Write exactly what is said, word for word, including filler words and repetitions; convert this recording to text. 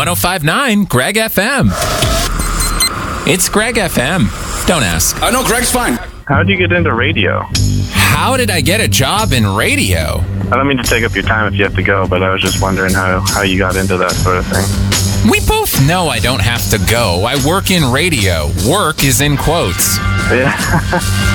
one oh five point nine Greg F M. It's Greg F M. Don't ask. I know Greg's fine. How did you get into radio? How did I get a job in radio? I don't mean to take up your time if you have to go, but I was just wondering how, how you got into that sort of thing. We both know I don't have to go. I work in radio. Work is in quotes. Yeah.